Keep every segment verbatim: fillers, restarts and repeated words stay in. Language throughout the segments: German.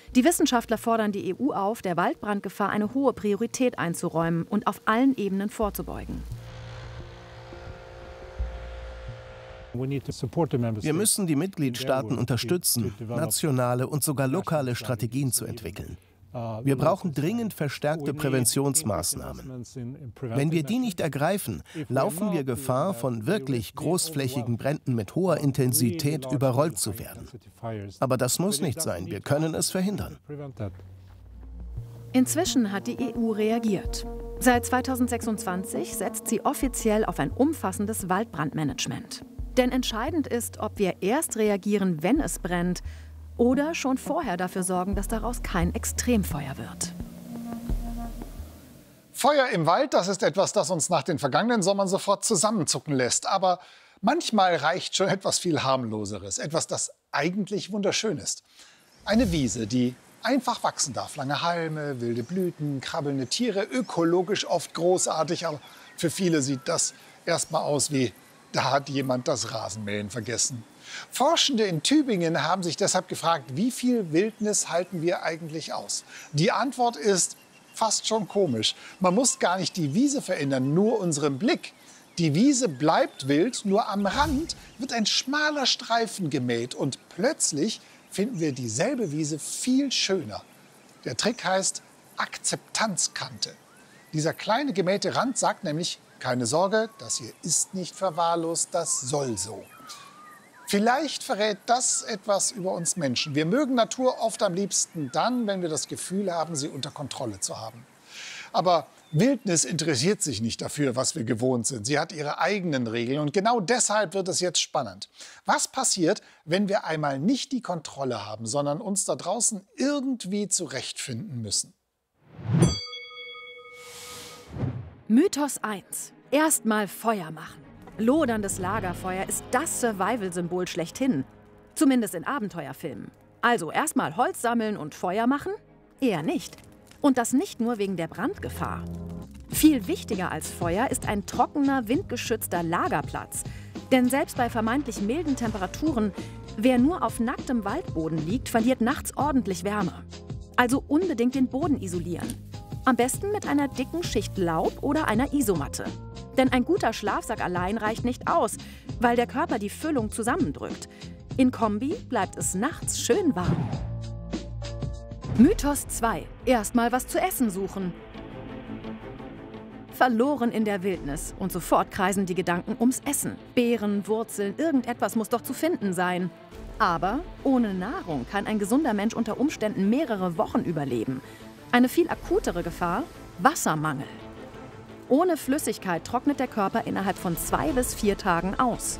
Die Wissenschaftler fordern die E U auf, der Waldbrandgefahr eine hohe Priorität einzuräumen und auf allen Ebenen vorzubeugen. Wir müssen die Mitgliedstaaten unterstützen, nationale und sogar lokale Strategien zu entwickeln. Wir brauchen dringend verstärkte Präventionsmaßnahmen. Wenn wir die nicht ergreifen, laufen wir Gefahr, von wirklich großflächigen Bränden mit hoher Intensität überrollt zu werden. Aber das muss nicht sein. Wir können es verhindern. Inzwischen hat die E U reagiert. Seit zweitausendsechsundzwanzig setzt sie offiziell auf ein umfassendes Waldbrandmanagement. Denn entscheidend ist, ob wir erst reagieren, wenn es brennt, oder schon vorher dafür sorgen, dass daraus kein Extremfeuer wird. Feuer im Wald, das ist etwas, das uns nach den vergangenen Sommern sofort zusammenzucken lässt. Aber manchmal reicht schon etwas viel Harmloseres, etwas, das eigentlich wunderschön ist. Eine Wiese, die einfach wachsen darf. Lange Halme, wilde Blüten, krabbelnde Tiere, ökologisch oft großartig. Aber für viele sieht das erstmal aus wie, da hat jemand das Rasenmähen vergessen. Forschende in Tübingen haben sich deshalb gefragt, wie viel Wildnis halten wir eigentlich aus? Die Antwort ist fast schon komisch. Man muss gar nicht die Wiese verändern, nur unseren Blick. Die Wiese bleibt wild, nur am Rand wird ein schmaler Streifen gemäht und plötzlich finden wir dieselbe Wiese viel schöner. Der Trick heißt Akzeptanzkante. Dieser kleine gemähte Rand sagt nämlich, keine Sorge, das hier ist nicht verwahrlost, das soll so. Vielleicht verrät das etwas über uns Menschen. Wir mögen Natur oft am liebsten dann, wenn wir das Gefühl haben, sie unter Kontrolle zu haben. Aber Wildnis interessiert sich nicht dafür, was wir gewohnt sind. Sie hat ihre eigenen Regeln und genau deshalb wird es jetzt spannend. Was passiert, wenn wir einmal nicht die Kontrolle haben, sondern uns da draußen irgendwie zurechtfinden müssen? Mythos eins. Erstmal Feuer machen. Loderndes Lagerfeuer ist das Survival-Symbol schlechthin. Zumindest in Abenteuerfilmen. Also erstmal Holz sammeln und Feuer machen? Eher nicht. Und das nicht nur wegen der Brandgefahr. Viel wichtiger als Feuer ist ein trockener, windgeschützter Lagerplatz. Denn selbst bei vermeintlich milden Temperaturen, wer nur auf nacktem Waldboden liegt, verliert nachts ordentlich Wärme. Also unbedingt den Boden isolieren. Am besten mit einer dicken Schicht Laub oder einer Isomatte. Denn ein guter Schlafsack allein reicht nicht aus, weil der Körper die Füllung zusammendrückt. In Kombi bleibt es nachts schön warm. Mythos zwei. Erstmal was zu essen suchen. Verloren in der Wildnis und sofort kreisen die Gedanken ums Essen. Beeren, Wurzeln, irgendetwas muss doch zu finden sein. Aber ohne Nahrung kann ein gesunder Mensch unter Umständen mehrere Wochen überleben. Eine viel akutere Gefahr: Wassermangel. Ohne Flüssigkeit trocknet der Körper innerhalb von zwei bis vier Tagen aus.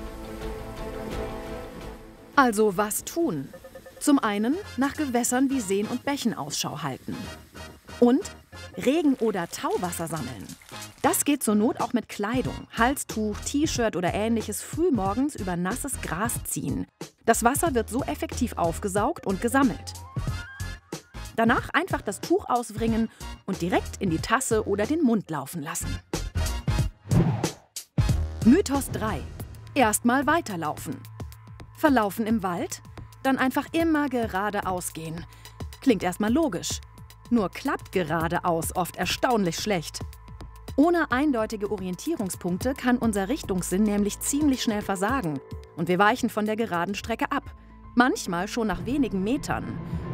Also was tun? Zum einen nach Gewässern wie Seen und Bächen Ausschau halten. Und Regen- oder Tauwasser sammeln. Das geht zur Not auch mit Kleidung, Halstuch, T-Shirt oder ähnliches frühmorgens über nasses Gras ziehen. Das Wasser wird so effektiv aufgesaugt und gesammelt. Danach einfach das Tuch auswringen und direkt in die Tasse oder den Mund laufen lassen. Mythos drei. Erstmal weiterlaufen. Verlaufen im Wald? Dann einfach immer geradeaus gehen. Klingt erstmal logisch. Nur klappt geradeaus oft erstaunlich schlecht. Ohne eindeutige Orientierungspunkte kann unser Richtungssinn nämlich ziemlich schnell versagen. Und wir weichen von der geraden Strecke ab. Manchmal schon nach wenigen Metern.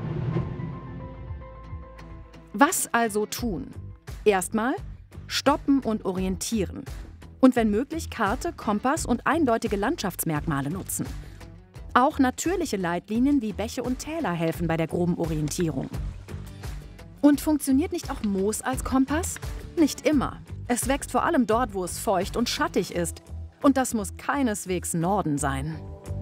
Was also tun? Erstmal stoppen und orientieren. Und wenn möglich Karte, Kompass und eindeutige Landschaftsmerkmale nutzen. Auch natürliche Leitlinien wie Bäche und Täler helfen bei der groben Orientierung. Und funktioniert nicht auch Moos als Kompass? Nicht immer. Es wächst vor allem dort, wo es feucht und schattig ist. Und das muss keineswegs Norden sein.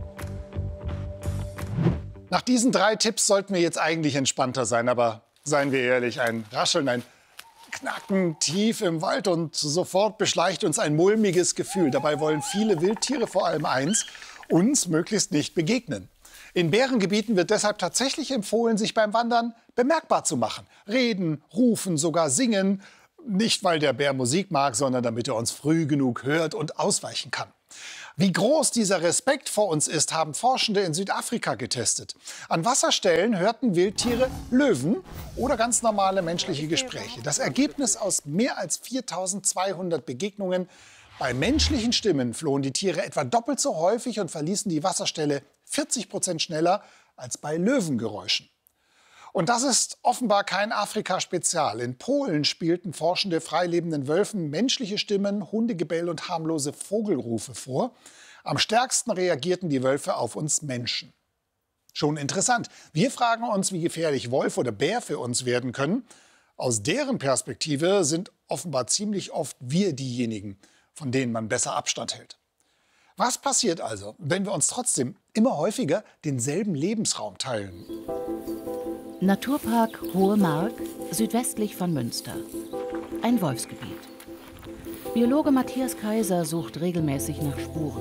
Nach diesen drei Tipps sollten wir jetzt eigentlich entspannter sein, aber seien wir ehrlich, ein Rascheln, ein Knacken tief im Wald und sofort beschleicht uns ein mulmiges Gefühl. Dabei wollen viele Wildtiere vor allem eins: uns möglichst nicht begegnen. In Bärengebieten wird deshalb tatsächlich empfohlen, sich beim Wandern bemerkbar zu machen. Reden, rufen, sogar singen. Nicht, weil der Bär Musik mag, sondern damit er uns früh genug hört und ausweichen kann. Wie groß dieser Respekt vor uns ist, haben Forschende in Südafrika getestet. An Wasserstellen hörten Wildtiere Löwen oder ganz normale menschliche Gespräche. Das Ergebnis aus mehr als viertausendzweihundert Begegnungen: Bei menschlichen Stimmen flohen die Tiere etwa doppelt so häufig und verließen die Wasserstelle vierzig Prozent schneller als bei Löwengeräuschen. Und das ist offenbar kein Afrika-Spezial. In Polen spielten Forschende freilebenden Wölfen menschliche Stimmen, Hundegebell und harmlose Vogelrufe vor. Am stärksten reagierten die Wölfe auf uns Menschen. Schon interessant. Wir fragen uns, wie gefährlich Wolf oder Bär für uns werden können. Aus deren Perspektive sind offenbar ziemlich oft wir diejenigen, von denen man besser Abstand hält. Was passiert also, wenn wir uns trotzdem immer häufiger denselben Lebensraum teilen? Naturpark Hohe Mark, südwestlich von Münster. Ein Wolfsgebiet. Biologe Matthias Kaiser sucht regelmäßig nach Spuren.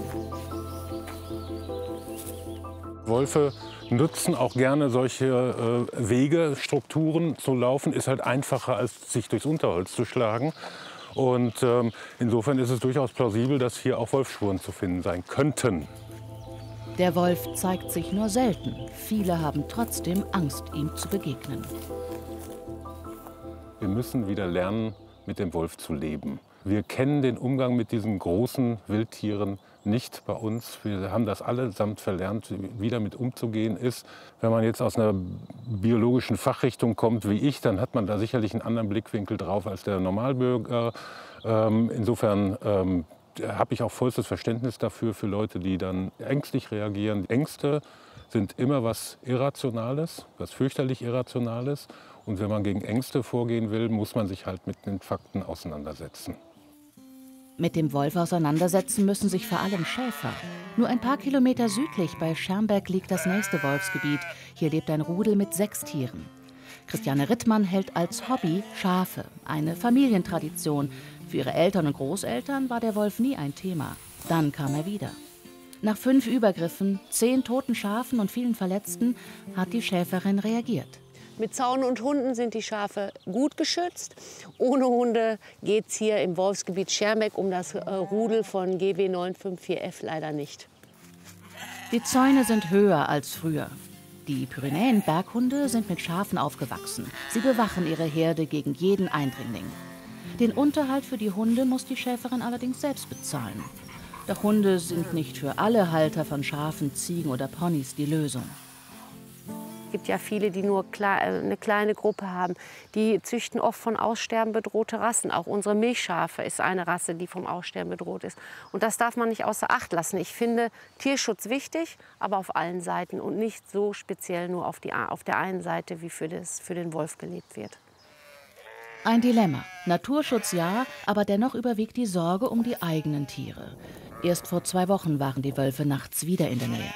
Wölfe nutzen auch gerne solche äh, Wege, Strukturen zu laufen. Ist halt einfacher, als sich durchs Unterholz zu schlagen. Und ähm, insofern ist es durchaus plausibel, dass hier auch Wolfsspuren zu finden sein könnten. Der Wolf zeigt sich nur selten. Viele haben trotzdem Angst, ihm zu begegnen. Wir müssen wieder lernen, mit dem Wolf zu leben. Wir kennen den Umgang mit diesen großen Wildtieren nicht bei uns. Wir haben das allesamt verlernt, wie damit umzugehen ist. Wenn man jetzt aus einer biologischen Fachrichtung kommt wie ich, dann hat man da sicherlich einen anderen Blickwinkel drauf als der Normalbürger. Ähm, insofern ähm, habe ich auch vollstes Verständnis dafür, für Leute, die dann ängstlich reagieren. Ängste sind immer was Irrationales, was fürchterlich Irrationales. Und wenn man gegen Ängste vorgehen will, muss man sich halt mit den Fakten auseinandersetzen. Mit dem Wolf auseinandersetzen müssen sich vor allem Schäfer. Nur ein paar Kilometer südlich bei Schermbeck liegt das nächste Wolfsgebiet. Hier lebt ein Rudel mit sechs Tieren. Christiane Rittmann hält als Hobby Schafe, eine Familientradition. Für ihre Eltern und Großeltern war der Wolf nie ein Thema. Dann kam er wieder. Nach fünf Übergriffen, zehn toten Schafen und vielen Verletzten hat die Schäferin reagiert. Mit Zaun und Hunden sind die Schafe gut geschützt. Ohne Hunde geht es hier im Wolfsgebiet Schermbeck um das äh, Rudel von G W neun fünf vier F leider nicht. Die Zäune sind höher als früher. Die Pyrenäen-Berghunde sind mit Schafen aufgewachsen. Sie bewachen ihre Herde gegen jeden Eindringling. Den Unterhalt für die Hunde muss die Schäferin allerdings selbst bezahlen. Doch Hunde sind nicht für alle Halter von Schafen, Ziegen oder Ponys die Lösung. Es gibt ja viele, die nur eine kleine Gruppe haben. Die züchten oft von Aussterben bedrohte Rassen. Auch unsere Milchschafe ist eine Rasse, die vom Aussterben bedroht ist. Und das darf man nicht außer Acht lassen. Ich finde Tierschutz wichtig, aber auf allen Seiten und nicht so speziell nur auf, die, auf der einen Seite, wie für, das, für den Wolf gelebt wird. Ein Dilemma. Naturschutz ja, aber dennoch überwiegt die Sorge um die eigenen Tiere. Erst vor zwei Wochen waren die Wölfe nachts wieder in der Nähe.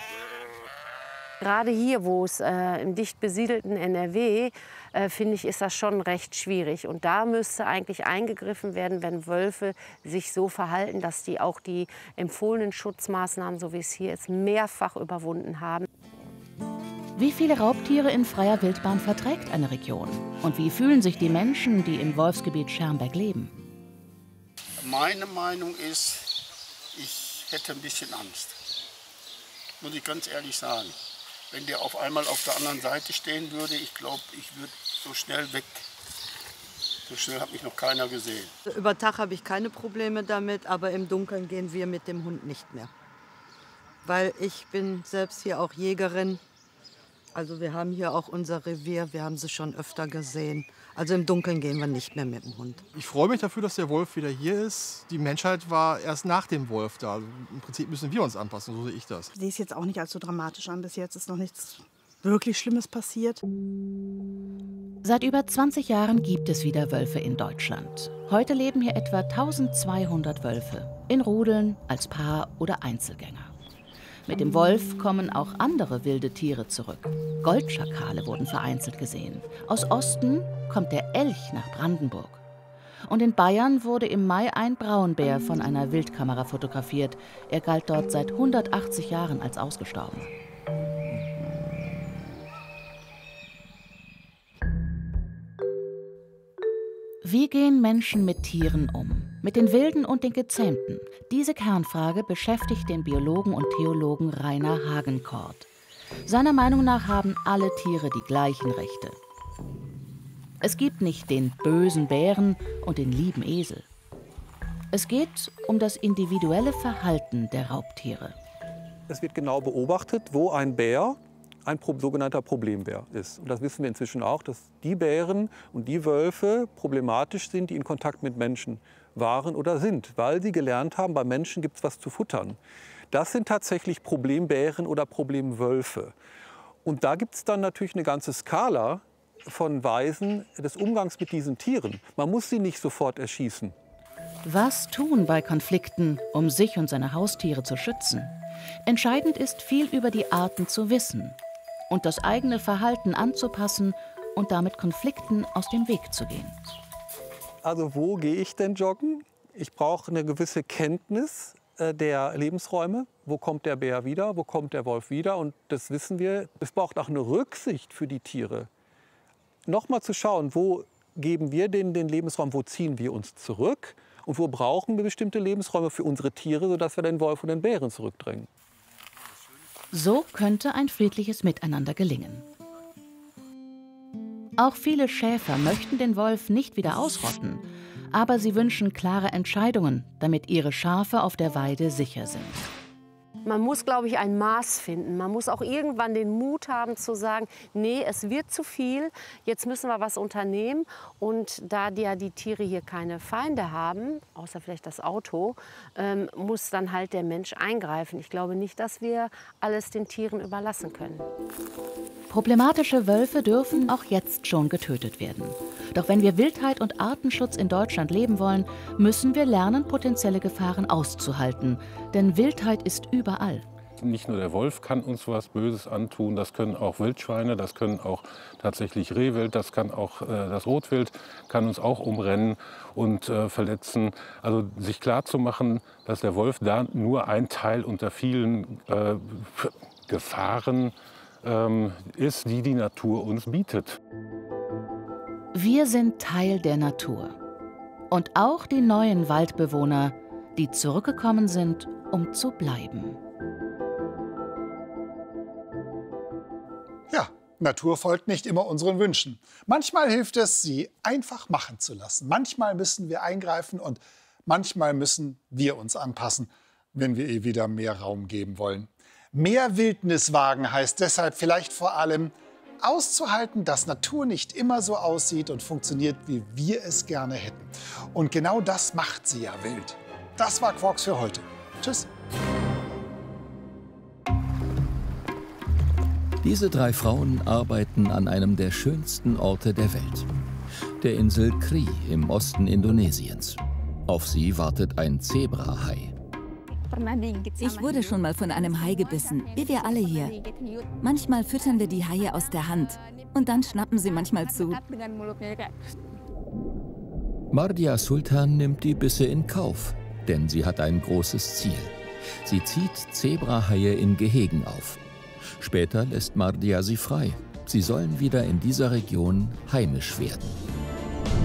Gerade hier, wo es äh, im dicht besiedelten N R W, äh, finde ich, ist das schon recht schwierig. Und da müsste eigentlich eingegriffen werden, wenn Wölfe sich so verhalten, dass die auch die empfohlenen Schutzmaßnahmen, so wie es hier ist, mehrfach überwunden haben. Wie viele Raubtiere in freier Wildbahn verträgt eine Region? Und wie fühlen sich die Menschen, die im Wolfsgebiet Schermbeck leben? Meine Meinung ist, ich hätte ein bisschen Angst. Muss ich ganz ehrlich sagen. Wenn der auf einmal auf der anderen Seite stehen würde, ich glaube, ich würde so schnell weg. So schnell hat mich noch keiner gesehen. Über Tag habe ich keine Probleme damit, aber im Dunkeln gehen wir mit dem Hund nicht mehr. Weil ich bin selbst hier auch Jägerin. Also wir haben hier auch unser Revier, wir haben sie schon öfter gesehen. Also im Dunkeln gehen wir nicht mehr mit dem Hund. Ich freue mich dafür, dass der Wolf wieder hier ist. Die Menschheit war erst nach dem Wolf da. Also im Prinzip müssen wir uns anpassen, so sehe ich das. Ich sehe es jetzt auch nicht allzu dramatisch an. Bis jetzt ist noch nichts wirklich Schlimmes passiert. Seit über zwanzig Jahren gibt es wieder Wölfe in Deutschland. Heute leben hier etwa tausendzweihundert Wölfe. In Rudeln, als Paar oder Einzelgänger. Mit dem Wolf kommen auch andere wilde Tiere zurück. Goldschakale wurden vereinzelt gesehen. Aus Osten kommt der Elch nach Brandenburg. Und in Bayern wurde im Mai ein Braunbär von einer Wildkamera fotografiert. Er galt dort seit hundertachtzig Jahren als ausgestorben. Wie gehen Menschen mit Tieren um? Mit den Wilden und den Gezähmten? Diese Kernfrage beschäftigt den Biologen und Theologen Rainer Hagenkort. Seiner Meinung nach haben alle Tiere die gleichen Rechte. Es gibt nicht den bösen Bären und den lieben Esel. Es geht um das individuelle Verhalten der Raubtiere. Es wird genau beobachtet, wo ein Bär ein sogenannter Problembär ist. Und das wissen wir inzwischen auch, dass die Bären und die Wölfe problematisch sind, die in Kontakt mit Menschen waren oder sind, weil sie gelernt haben, bei Menschen gibt es was zu futtern. Das sind tatsächlich Problembären oder Problemwölfe. Und da gibt es dann natürlich eine ganze Skala von Weisen des Umgangs mit diesen Tieren. Man muss sie nicht sofort erschießen. Was tun bei Konflikten, um sich und seine Haustiere zu schützen? Entscheidend ist, viel über die Arten zu wissen und das eigene Verhalten anzupassen und damit Konflikten aus dem Weg zu gehen. Also wo gehe ich denn joggen? Ich brauche eine gewisse Kenntnis äh, der Lebensräume. Wo kommt der Bär wieder? Wo kommt der Wolf wieder? Und das wissen wir. Es braucht auch eine Rücksicht für die Tiere. Nochmal zu schauen, wo geben wir denen den Lebensraum, wo ziehen wir uns zurück? Und wo brauchen wir bestimmte Lebensräume für unsere Tiere, sodass wir den Wolf und den Bären zurückdrängen. So könnte ein friedliches Miteinander gelingen. Auch viele Schäfer möchten den Wolf nicht wieder ausrotten, aber sie wünschen klare Entscheidungen, damit ihre Schafe auf der Weide sicher sind. Man muss, glaube ich, ein Maß finden. Man muss auch irgendwann den Mut haben zu sagen, nee, es wird zu viel, jetzt müssen wir was unternehmen. Und da die, ja die Tiere hier keine Feinde haben, außer vielleicht das Auto, ähm, muss dann halt der Mensch eingreifen. Ich glaube nicht, dass wir alles den Tieren überlassen können. Problematische Wölfe dürfen auch jetzt schon getötet werden. Doch wenn wir Wildheit und Artenschutz in Deutschland leben wollen, müssen wir lernen, potenzielle Gefahren auszuhalten. Denn Wildheit ist überall. Nicht nur der Wolf kann uns was Böses antun, das können auch Wildschweine, das können auch tatsächlich Rehwild, das kann auch äh, das Rotwild, kann uns auch umrennen und äh, verletzen. Also sich klar zu machen, dass der Wolf da nur ein Teil unter vielen äh, Gefahren ähm, ist, die die Natur uns bietet. Wir sind Teil der Natur. Und auch die neuen Waldbewohner, die zurückgekommen sind, um zu bleiben. Ja, Natur folgt nicht immer unseren Wünschen. Manchmal hilft es, sie einfach machen zu lassen. Manchmal müssen wir eingreifen und manchmal müssen wir uns anpassen, wenn wir ihr wieder mehr Raum geben wollen. Mehr Wildnis wagen heißt deshalb vielleicht vor allem, auszuhalten, dass Natur nicht immer so aussieht und funktioniert, wie wir es gerne hätten. Und genau das macht sie ja wild. Das war Quarks für heute. Tschüss. Diese drei Frauen arbeiten an einem der schönsten Orte der Welt, der Insel Kri im Osten Indonesiens. Auf sie wartet ein Zebrahai. Ich wurde schon mal von einem Hai gebissen, wie wir alle hier. Manchmal füttern wir die Haie aus der Hand und dann schnappen sie manchmal zu. Mardia Sultan nimmt die Bisse in Kauf, denn sie hat ein großes Ziel. Sie zieht Zebrahaie in Gehegen auf. Später lässt Mardia sie frei. Sie sollen wieder in dieser Region heimisch werden.